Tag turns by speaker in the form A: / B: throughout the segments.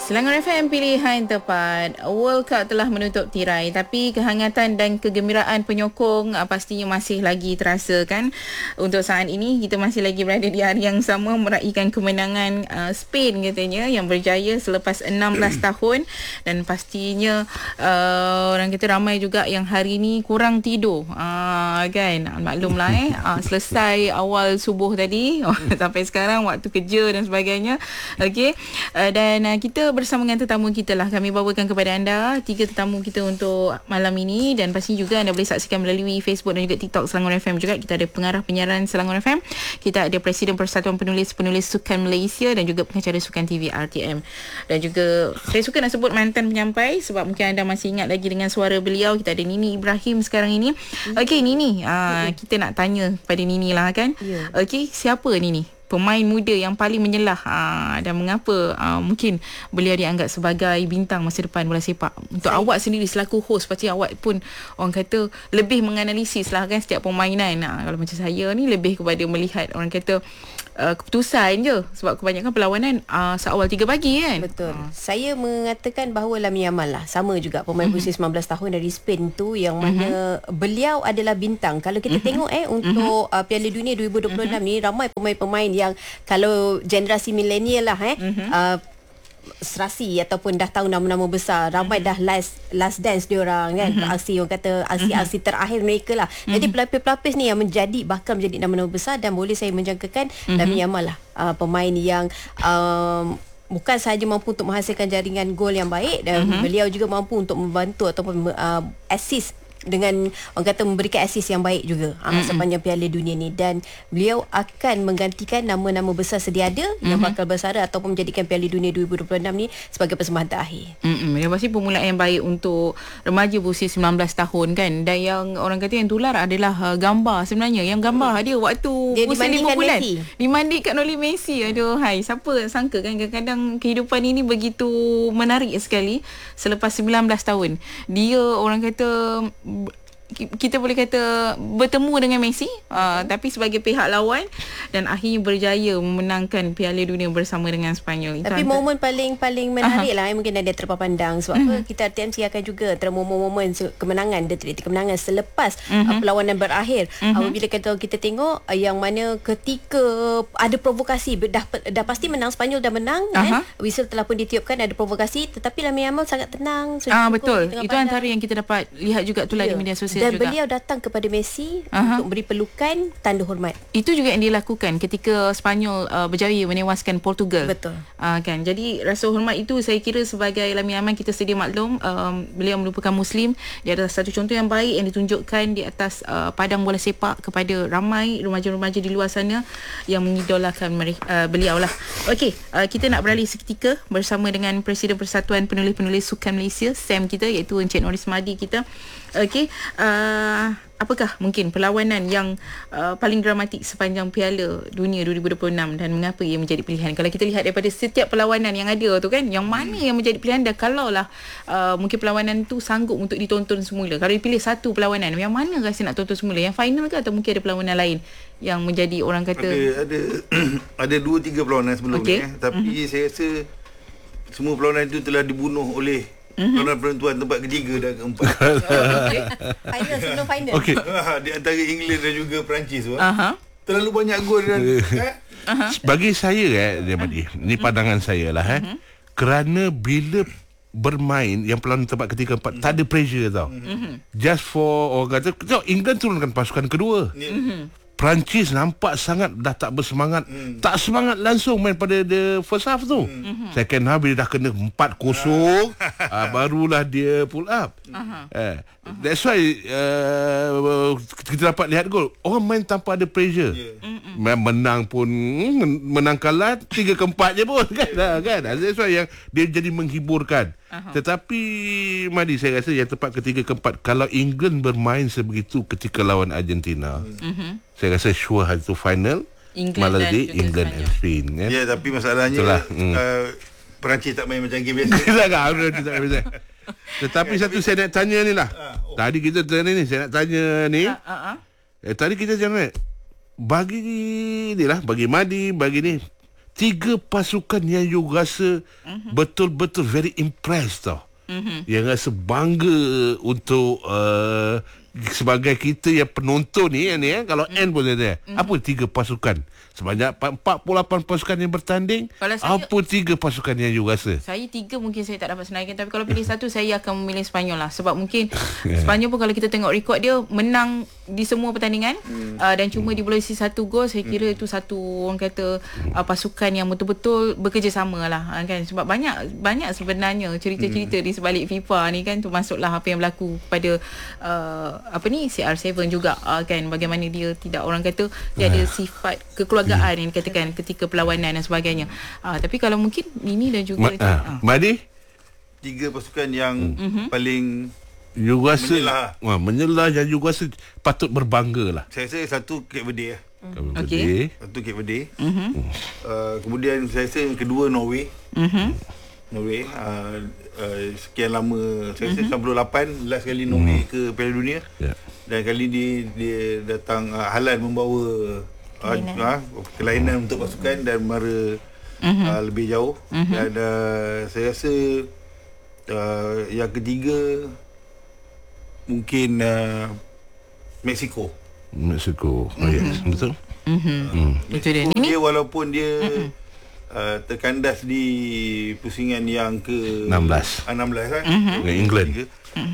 A: Selangor FM pilihan tepat. World Cup telah menutup tirai, tapi kehangatan dan kegembiraan penyokong pastinya masih lagi terasa kan. Untuk saat ini kita masih lagi berada di hari yang sama meraihkan kemenangan Spain katanya yang berjaya selepas 16 tahun, dan pastinya orang kata ramai juga yang hari ni kurang tidur. Kan maklumlah selesai awal subuh tadi sampai sekarang waktu kerja dan sebagainya. Okey. Dan kita bersama dengan tetamu kita lah. Kami bawakan kepada anda 3 tetamu kita untuk malam ini, dan pasti juga anda boleh saksikan melalui Facebook dan juga TikTok Selangor FM juga. Kita ada pengarah penyiaran Selangor FM, kita ada Presiden Persatuan Penulis Sukan Malaysia, dan juga pengacara sukan TV RTM. Dan juga saya suka nak sebut mantan penyampai sebab mungkin anda masih ingat lagi dengan suara beliau. Kita ada Nini Ibrahim sekarang ini. Okey Nini, kita nak tanya pada Nini lah kan. Okey, siapa Nini pemain muda yang paling menyelah dan mengapa mungkin beliau dianggap sebagai bintang masa depan bola sepak? Untuk awak sendiri selaku host, pasti awak pun orang kata lebih menganalisis lah kan setiap permainan. Kalau macam saya ni lebih kepada melihat orang kata keputusan je, sebab kebanyakan perlawanan seawal 3 pagi kan.
B: Betul. Saya mengatakan bahawa Lamine Yamal lah, sama juga pemain berusia 19 tahun dari Spain tu, yang mana beliau adalah bintang. Kalau kita tengok untuk Piala Dunia 2026 ni, ramai pemain-pemain yang kalau generasi milenial lah serasi ataupun dah tahu nama-nama besar, ramai dah last dance diorang kan, aksi orang kata aksi terakhir mereka lah. Jadi pelapis-pelapis ni yang bakal menjadi nama-nama besar, dan boleh saya menjangkakan Lamine Yamal lah pemain yang bukan sahaja mampu untuk menghasilkan jaringan gol yang baik, dan beliau juga mampu untuk membantu ataupun assist dengan orang kata memberikan assist yang baik juga sepanjang Piala Dunia ni. Dan beliau akan menggantikan nama-nama besar sedia ada yang bakal bersara ataupun menjadikan Piala Dunia 2026 ni sebagai persembahan terakhir.
A: Yang pasti permulaan yang baik untuk remaja berusia 19 tahun kan. Dan yang orang kata yang tular adalah gambar sebenarnya. Yang gambar dia waktu
B: dia
A: usia 5 bulan
B: Messi.
A: Dimandingkan oleh Messi. Aduh hai, siapa sangka kan kadang-kadang kehidupan ini begitu menarik sekali. Selepas 19 tahun dia orang kata kita boleh kata bertemu dengan Messi tapi sebagai pihak lawan, dan akhirnya berjaya memenangkan Piala Dunia bersama dengan Sepanyol.
B: Tapi momen paling menarik lah mungkin ada terlepas pandang sebab apa, kita RTMC akan juga antara momen-momen kemenangan, detik-detik kemenangan selepas perlawanan berakhir. Apabila kita tengok yang mana ketika ada provokasi, dah pasti menang, Sepanyol dah menang kan, whistle telah pun ditiupkan, ada provokasi, tetapi Lamine Yamal sangat tenang.
A: Betul, itu antara yang kita dapat lihat juga tu lah di media sosial.
B: Dan
A: juga
B: beliau datang kepada Messi untuk beri pelukan tanda hormat.
A: Itu juga yang dilakukan ketika Sepanyol berjaya menewaskan Portugal.
B: Betul.
A: Kan. Jadi rasa hormat itu saya kira sebagai Lamine Yamal kita sedia maklum, beliau merupakan Muslim. Dia adalah satu contoh yang baik yang ditunjukkan di atas padang bola sepak kepada ramai remaja-remaja di luar sana yang mengidolakan beliau lah. Okey, kita nak beralih seketika bersama dengan Presiden Persatuan Penulis Sukan Malaysia, SAM kita, iaitu Encik Norris Madi kita. Okey, apakah mungkin perlawanan yang paling dramatik sepanjang Piala Dunia 2026 dan mengapa ia menjadi pilihan? Kalau kita lihat daripada setiap perlawanan yang ada tu kan, yang mana yang menjadi pilihan, dah kalaulah mungkin perlawanan tu sanggup untuk ditonton semula, kalau dipilih satu perlawanan, yang mana rasa nak tonton semula? Yang final ke atau mungkin ada perlawanan lain yang menjadi orang kata
C: ada 2-3 perlawanan sebelum ni tapi saya rasa semua perlawanan itu telah dibunuh oleh perlawanan penentuan tempat ketiga dan keempat.
B: Final sebelum final.
D: Okey.
C: Di antara England dan juga Perancis terlalu banyak gol dan
D: bagi saya dia Madi, ni pandangan saya lah kerana bila bermain yang perlawanan tempat ketiga keempat tak ada pressure tau. Just for orang kata tengok England turunkan pasukan kedua. Perancis nampak sangat dah tak bersemangat. Tak semangat langsung main pada the first half tu. Second half bila dah kena 4-0 barulah dia pull up. That's why kita dapat lihat gol. Orang main tanpa ada pressure. Menang pun menang kalah 3 ke 4 je pun kan. That's why yang dia jadi menghiburkan. Tetapi Madi, saya rasa yang tempat ketiga keempat, kalau England bermain sebegitu ketika lawan Argentina, saya rasa sure hari tu final England and Spain kan?
C: Ya, tapi masalahnya Perancis tak main macam game biasa.
D: Tak biasa. Tetapi satu saya nak tanya ni lah. Tadi kita tanya ni, saya nak tanya ni. Tadi kita jangan bagi ni lah, bagi Madi, bagi ni 3 pasukan yang you rasa betul-betul very impressed tau. Yang rasa bangga untuk sebagai kita yang penonton ni, kalau N pun ada. Apa 3 pasukan? Sebanyak 48 pasukan yang bertanding. Apa 3 pasukan yang you rasa?
A: Saya 3 mungkin saya tak dapat senaraikan. Tapi kalau pilih satu, saya akan memilih Sepanyol lah. Sebab mungkin Sepanyol pun kalau kita tengok rekod dia, menang di semua pertandingan. Dan cuma dibolehisi 1 gol. Saya kira itu satu, orang kata, pasukan yang betul-betul bekerjasama lah kan. Sebab banyak sebenarnya cerita-cerita di sebalik FIFA ni kan. Termasuklah apa yang berlaku pada CR7 juga kan. Bagaimana dia tidak, orang kata, dia ada sifat kekeluargaan yang dikatakan ketika perlawanan dan sebagainya. Tapi kalau mungkin ini dan juga
D: Madi,
C: 3 pasukan yang paling
D: you rasa menyelah yang you rasa patut berbangga lah.
C: Saya rasa satu Cape Verde lah.
A: Okey.
C: Satu Cape Verde. Kemudian saya rasa yang kedua Norway. Norway sekian lama, saya rasa 98 last kali Norway ke Piala Dunia. Dan kali dia datang Haaland membawa kelainan untuk pasukan dan mara lebih jauh. Dan saya rasa yang ketiga mungkin Mexico.
D: Yes, betul.
A: Itu dia.
C: Dia walaupun dia terkandas di pusingan yang ke 16 kan,
D: dengan England.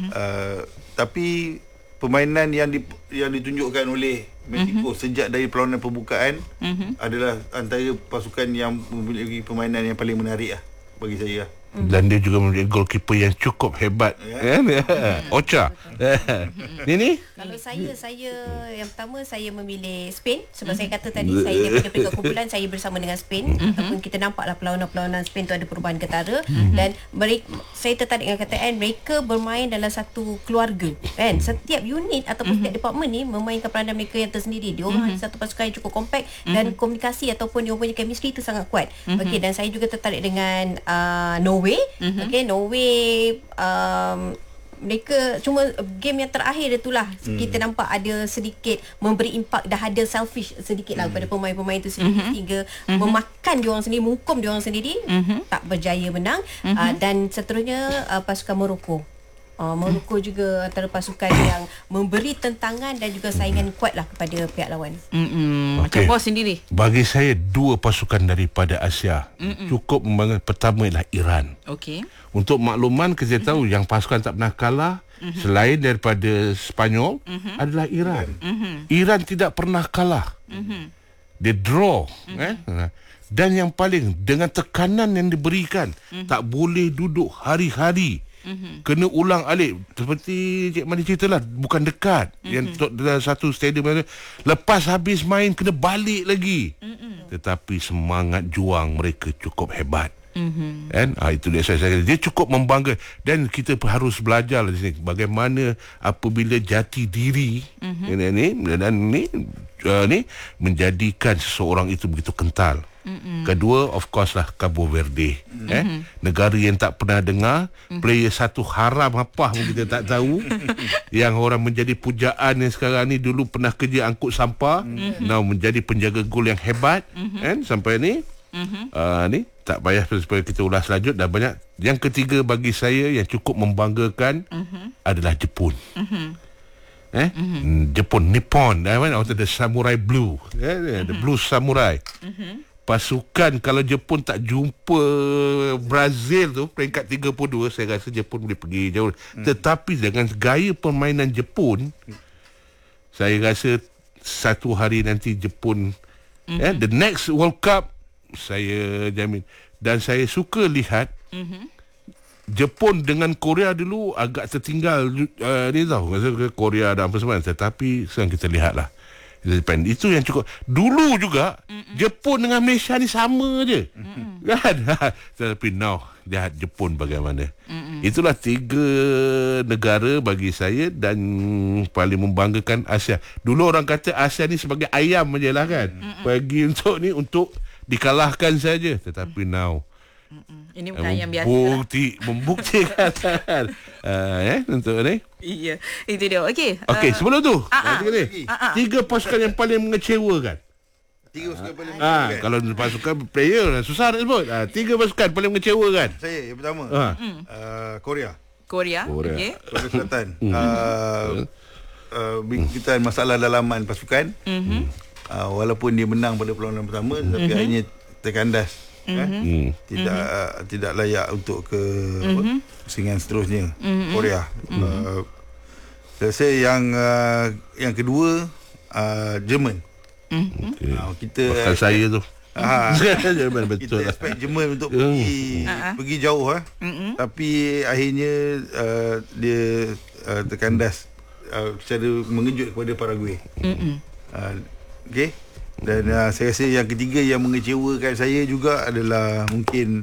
C: tapi permainan yang ditunjukkan oleh Mexico sejak dari perlawanan pembukaan adalah antara pasukan yang memiliki permainan yang paling menarik lah bagi saya lah.
D: Dan dia juga menjadi goalkeeper yang cukup hebat. Ocha. Ini?
B: Kalau saya yang pertama saya memilih Spain sebab saya kata tadi saya daripada peringkat kumpulan saya bersama dengan Spain ataupun kita nampaklah perlawanan-perlawanan Spain tu ada perubahan ketara dan saya tertarik dengan kataan mereka bermain dalam satu keluarga kan. Setiap unit ataupun setiap department ni memainkan peranan mereka yang tersendiri. Dia orang satu pasukan yang cukup kompak dan komunikasi ataupun dia punya chemistry tu sangat kuat. Okey, dan saya juga tertarik dengan Norway. Okey, Norway mereka cuma game yang terakhir itulah kita nampak ada sedikit memberi impak, dah ada selfish sedikit lah kepada pemain-pemain itu sendiri hingga memakan diorang sendiri, menghukum diorang sendiri, tak berjaya menang. Dan seterusnya pasukan Morocco. Morocco juga antara pasukan yang memberi tentangan dan juga saingan kuat lah kepada pihak lawan.
A: Macam bos sendiri.
D: Bagi saya 2 pasukan daripada Asia cukup membanggakan. Pertama ialah Iran.
A: Okey.
D: Untuk makluman, kita tahu yang pasukan tak pernah kalah selain daripada Sepanyol adalah Iran. Iran tidak pernah kalah. Dia draw. Dan yang paling, dengan tekanan yang diberikan, tak boleh duduk hari-hari. Kena ulang alik. Seperti Cik Madi cerita lah, bukan dekat. Yang dalam satu stadium, lepas habis main kena balik lagi. Tetapi semangat juang mereka cukup hebat. Kan? Itu dia saya dia cukup membanggakan. Dan kita harus belajar di sini bagaimana apabila jati diri ni menjadikan seseorang itu begitu kental. Kedua, of course lah, Cabo Verde. Negara yang tak pernah dengar, player satu haram apa pun kita tak tahu. Yang orang menjadi pujaan yang sekarang ni, dulu pernah kerja angkut sampah, now menjadi penjaga gol yang hebat. Sampai ni ni tak payah supaya kita ulas lanjut, dah banyak. Yang ketiga bagi saya yang cukup membanggakan adalah Jepun. Jepun, Nippon, the Samurai Blue, the Blue Samurai. Pasukan, kalau Jepun tak jumpa Brazil tu peringkat 32, saya rasa Jepun boleh pergi jauh. Tetapi dengan gaya permainan Jepun, saya rasa satu hari nanti Jepun the next World Cup, saya jamin. Dan saya suka lihat Jepun dengan Korea dulu agak tertinggal ni tahu, Korea dan apa semua. Tetapi sekarang kita lihatlah, itu yang cukup. Dulu juga Jepun dengan Malaysia ni sama je kan. Tetapi now lihat Jepun bagaimana. Itulah 3 negara bagi saya dan paling membanggakan Asia. Dulu orang kata Asia ni sebagai ayam je lah kan, pergi untuk ni untuk dikalahkan saja. Tetapi now
A: ini bukan yang biasa
D: membuktikan untuk ni.
A: Iya, itu dia. Okey.
D: Sebelum tu 3 pasukan yang paling mengecewakan.
C: 3 pasukan paling mengecewakan.
D: Kalau pasukan player susah nak sebut. 3 pasukan paling mengecewakan.
C: Saya yang pertama Korea
A: Okey.
C: Korea Selatan. Kita ada masalah dalaman pasukan. Walaupun dia menang pada perlawanan pertama, tapi akhirnya terkandas. Tidak layak untuk ke pusingan seterusnya. Korea. Saya rasa yang kedua Jerman. Kita
D: Bakal saya tu.
C: Jerman
D: betul.
C: Kita expect Jerman untuk pergi jauh tapi akhirnya dia terkandas secara mengejut kepada Paraguay. Okey. Dan saya rasa yang ketiga yang mengecewakan saya juga adalah mungkin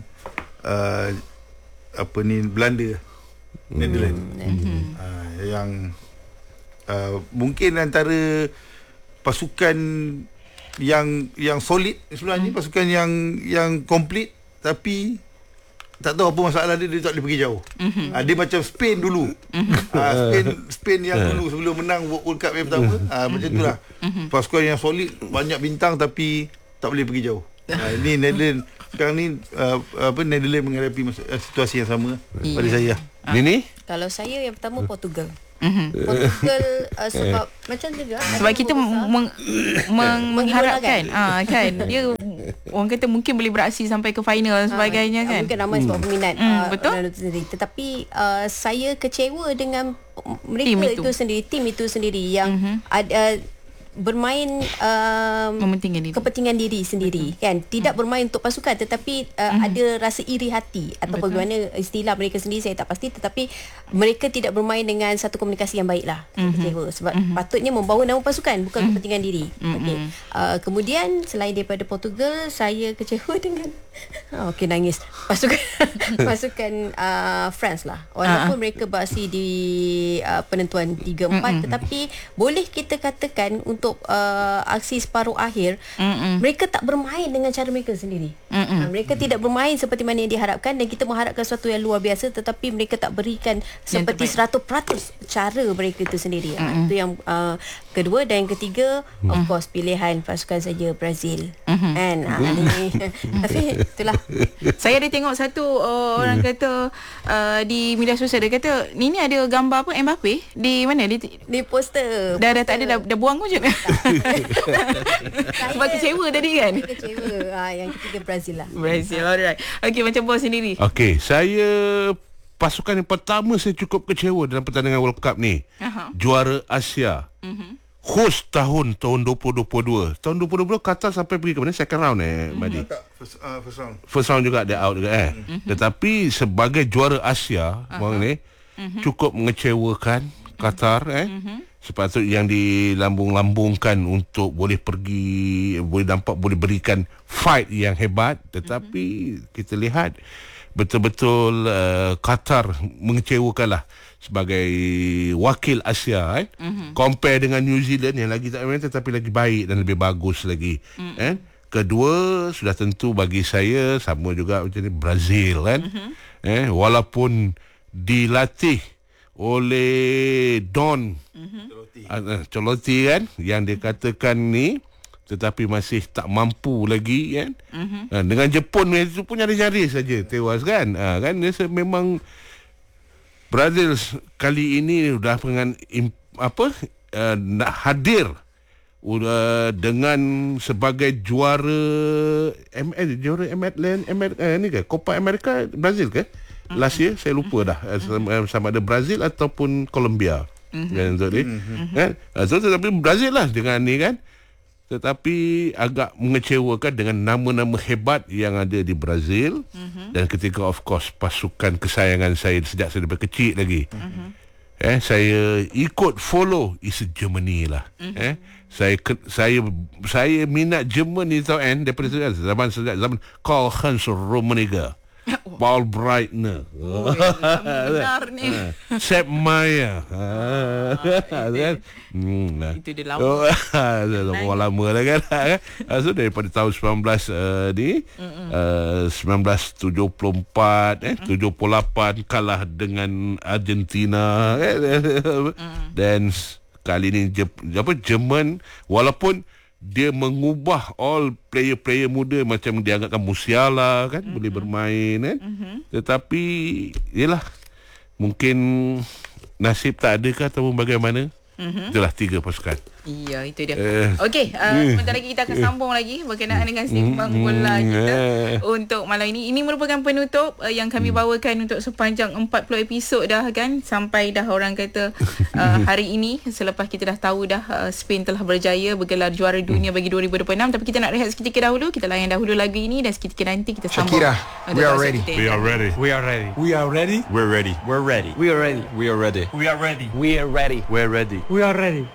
C: Belanda, Netherlands. Yang mungkin antara pasukan yang solid sebenarnya, pasukan yang komplit, tapi tak tahu apa masalah dia tak boleh pergi jauh. Dia macam Spain dulu. Spain yang dulu sebelum menang World Cup yang pertama, macam itulah. Pasukan yang solid, banyak bintang tapi tak boleh pergi jauh. Ini Netherlands sekarang ni Netherlands menghadapi situasi yang sama pada saya.
D: Nini?
B: Kalau saya yang pertama Portugal. Portugal sebab macam juga
A: sebab kita mengharapkan kan dia orang kata mungkin boleh beraksi sampai ke final dan sebagainya kan.
B: Mungkin ramai sebab peminat
A: betul.
B: Tetapi saya kecewa dengan mereka itu sendiri, tim itu sendiri yang ada bermain kepentingan diri sendiri. Betul. Kan tidak bermain untuk pasukan tetapi ada rasa iri hati atau bagaimana istilah mereka sendiri saya tak pasti, tetapi mereka tidak bermain dengan satu komunikasi yang baiklah. Kecewa sebab patutnya membawa nama pasukan bukan kepentingan diri. Kemudian selain daripada Portugal, saya kecewa dengan nangis pasukan France lah. Walaupun mereka beraksi di penentuan 3-4 tetapi boleh kita katakan untuk aksi separuh akhir mereka tak bermain dengan cara mereka sendiri. Mereka tidak bermain seperti mana yang diharapkan dan kita mengharapkan sesuatu yang luar biasa tetapi mereka tak berikan seperti 100% cara mereka itu sendiri. Itu yang kedua. Dan yang ketiga of course pilihan pasukan saja Brazil. Tapi itulah.
A: Saya ada tengok satu orang kata di media sosial, dia kata Nini ada gambar apa Mbappe di mana di
B: poster.
A: Dah tak ada, dah buang je. Sebab kecewa tadi kan.
B: Kecewa. Yang ketiga Brazil lah.
A: Brazil, alright. Okey, macam bos sendiri.
D: Okey, saya pasukan yang pertama saya cukup kecewa dalam pertandingan World Cup ni. Juara Asia. Host tahun 2022. Tahun 2022 Qatar sampai pergi ke mana? Second round Madi. First round juga dia out juga Tetapi sebagai juara Asia ni cukup mengecewakan Qatar sepatutnya yang dilambung-lambungkan untuk boleh pergi, boleh berikan fight yang hebat, tetapi kita lihat betul-betul Qatar mengecewakanlah sebagai wakil Asia compare dengan New Zealand yang lagi tak main tetapi lagi baik dan lebih bagus lagi. Kedua sudah tentu bagi saya sama juga macam ni Brazil walaupun dilatih oleh Don Ancelotti kan yang dia katakan ni, tetapi masih tak mampu lagi kan. Dengan Jepun itu pun nyaris-nyaris saja tewas kan. Kan dia memang Brazil kali ini sudah dengan nak hadir dengan sebagai juara ni ke Copa America Brazil ke last year, saya lupa dah sama ada Brazil ataupun Colombia kan tetapi Brazil lah dengan ni kan, tetapi agak mengecewakan dengan nama-nama hebat yang ada di Brazil. Dan ketika of course pasukan kesayangan saya sejak saya daripada kecil lagi saya ikut follow is Germany lah. Saya minat Germany tau daripada zaman Karl-Heinz Rummenigge, Paul Breitner,
A: benar ni.
D: Sepp Maier.
A: Itu dia lama.
D: Orang lama lah kan. So daripada tahun 1974 78 kalah dengan Argentina dan kali ni Jerman walaupun dia mengubah all player-player muda macam dia anggapkan Musiala kan, boleh bermain kan. Tetapi yalah, mungkin nasib tak ada ke ataupun bagaimana. Itulah 3 pasukan.
A: Ya, itu dia. Okey, sebentar lagi kita akan sambung lagi berkenaan dengan sembang bola kita untuk malam ini. Ini merupakan penutup yang kami bawakan untuk sepanjang 40 episod dah kan, sampai dah orang kata hari ini, selepas kita dah tahu dah Spain telah berjaya bergelar juara dunia bagi 2026. Tapi kita nak rehat seketika dahulu. Kita layan dahulu lagu ini dan seketika nanti kita sambung.
E: Shakira, we are ready.
D: We are ready.
E: We are ready.
F: We are ready.
E: We're ready.
F: We're ready.
E: We are ready.
F: We are ready.
E: We are ready.
F: We are ready.
E: We're ready.
F: We are ready.